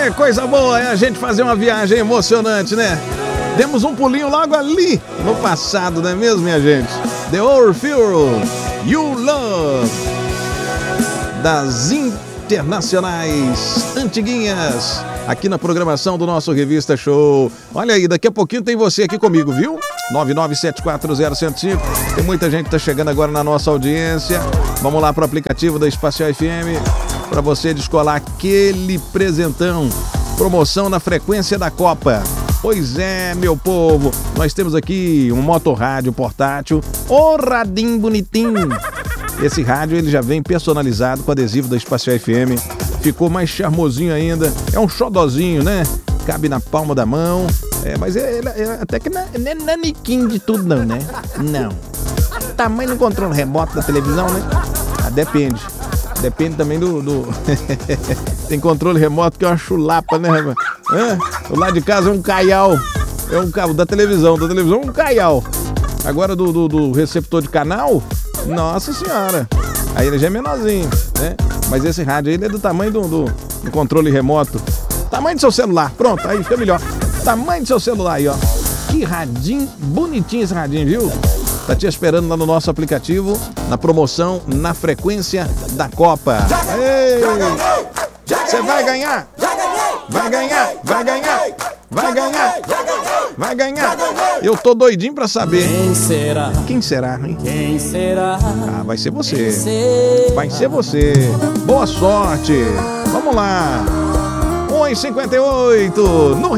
Coisa boa é a gente fazer uma viagem emocionante, né? Demos um pulinho logo ali no passado, não é mesmo, minha gente? The Orfeuro, You Love, das internacionais antiguinhas, aqui na programação do nosso Revista Show. Olha aí, daqui a pouquinho tem você aqui comigo, viu? 997401005. Tem muita gente que tá chegando agora na nossa audiência. Vamos lá pro aplicativo da Espacial FM para você descolar aquele presentão. Promoção na frequência da Copa. Pois é, meu povo, nós temos aqui um motorrádio portátil, o radinho bonitinho. Esse rádio ele já vem personalizado com adesivo da Espacial FM. Ficou mais charmosinho ainda. É um xodozinho, né? Cabe na palma da mão. Mas até que não é naniquinho de tudo não, né? Não. Tamanho do controle remoto da televisão, né? Depende. Depende também do... Tem controle remoto que é uma chulapa, né? O lado de casa é um caial. É um cabo da televisão. Da televisão é um caial. Agora do receptor de canal, nossa senhora. Aí ele já é menorzinho, né? Mas esse rádio aí ele é do tamanho do controle remoto. Tamanho do seu celular. Pronto, aí fica melhor. Tamanho do seu celular aí, ó. Que radinho bonitinho esse radinho, viu? Tá te esperando lá no nosso aplicativo, na promoção, na frequência da Copa. Ei! Você vai ganhar! Vai ganhar! Vai ganhar! Vai ganhar! Vai ganhar! Eu tô doidinho pra saber. Quem será? Quem será, hein? Quem será? Ah, vai ser você. Vai ser você. Boa sorte. Vamos lá. 1h58 no